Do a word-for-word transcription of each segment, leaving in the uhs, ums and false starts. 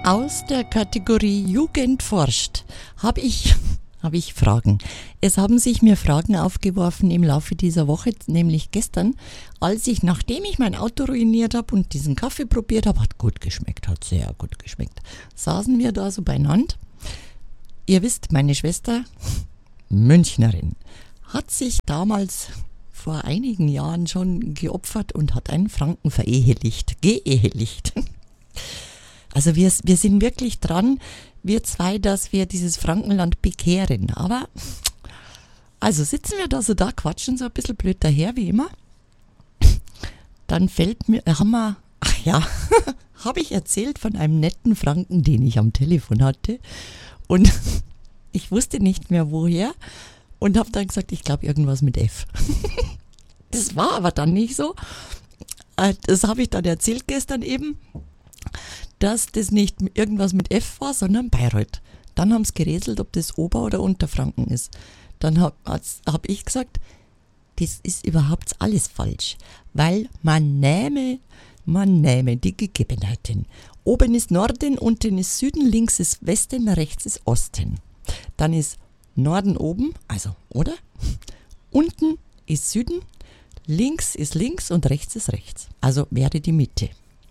Aus der Kategorie Jugend forscht habe ich, habe ich Fragen. Es haben sich mir Fragen aufgeworfen im Laufe dieser Woche, nämlich gestern, als ich, nachdem ich mein Auto ruiniert habe und diesen Kaffee probiert habe, hat gut geschmeckt, hat sehr gut geschmeckt, saßen wir da so beieinander. Ihr wisst, meine Schwester, Münchnerin, hat sich damals vor einigen Jahren schon geopfert und hat einen Franken verehelicht, geehelicht. Also wir, wir sind wirklich dran, wir zwei, dass wir dieses Frankenland bekehren. Aber, also sitzen wir da so da, quatschen so ein bisschen blöd daher, wie immer. Dann fällt mir, haben wir, ach ja, habe ich erzählt von einem netten Franken, den ich am Telefon hatte. Und ich wusste nicht mehr woher und habe dann gesagt, ich glaube irgendwas mit F. Das war aber dann nicht so. Das habe ich dann erzählt gestern eben, dass das nicht irgendwas mit F war, sondern Bayreuth. Dann haben sie gerätselt, ob das Ober- oder Unterfranken ist. Dann habe hab ich gesagt, das ist überhaupt alles falsch, weil man nähme, man nähme die Gegebenheiten. Oben ist Norden, unten ist Süden, links ist Westen, rechts ist Osten. Dann ist Norden oben, also, oder? Unten ist Süden, links ist links und rechts ist rechts. Also wäre die Mitte.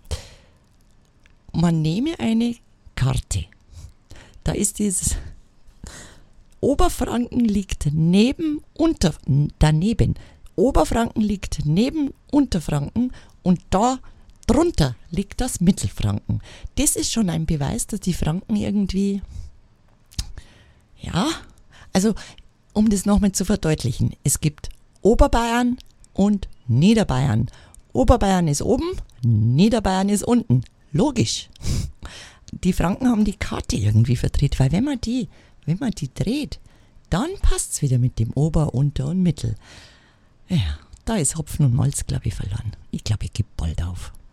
Man nehme eine Karte. Da ist dieses Oberfranken liegt neben Unter daneben. Oberfranken liegt neben Unterfranken und da drunter liegt das Mittelfranken. Das ist schon ein Beweis, dass die Franken irgendwie, ja, also um das nochmal zu verdeutlichen, es gibt Oberbayern und Niederbayern. Oberbayern ist oben, Niederbayern ist unten. Logisch. Die Franken haben die Karte irgendwie verdreht, weil wenn man die, wenn man die dreht, dann passt es wieder mit dem Ober-, Unter- und Mittel. Ja, da ist Hopfen und Malz, glaube ich, verloren. Ich glaube, ich gebe bald auf.